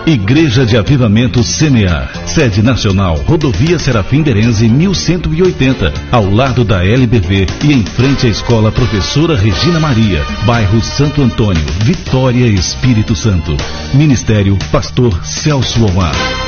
Igreja de Avivamento Semear. Sede nacional, Rodovia Serafim Berenze 1180, ao lado da LBV e em frente à Escola Professora Regina Maria, bairro Santo Antônio, Vitória, Espírito Santo. Ministério Pastor Celso Omar.